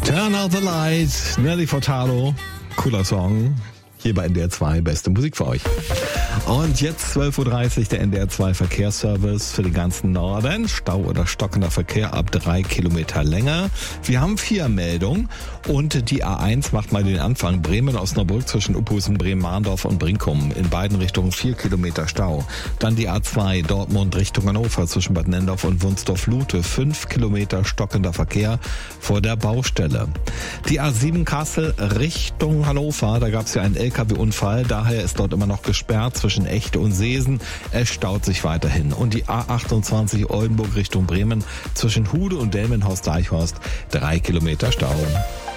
Turn out the lights, Nelly Furtado, cooler Song. Hier bei NDR 2, beste Musik für euch. Und jetzt 12.30 Uhr, der NDR 2 Verkehrsservice für den ganzen Norden. Stau oder stockender Verkehr ab 3 Kilometer Länge. Wir haben 4 Meldungen und die A1 macht mal den Anfang. Bremen-Osnabrück zwischen Uphusen, Bremen-Mahndorf und Brinkum. In beiden Richtungen 4 Kilometer Stau. Dann die A2 Dortmund Richtung Hannover zwischen Bad Nendorf und Wunsdorf-Lute. 5 Kilometer stockender Verkehr vor der Baustelle. Die A7 Kassel Richtung Hannover, da gab es ja einen LKW-Unfall, daher ist dort immer noch gesperrt zwischen Echte und Seesen. Es staut sich weiterhin. Und die A28 Oldenburg Richtung Bremen zwischen Hude und Delmenhorst-Deichhorst 3 Kilometer Stau.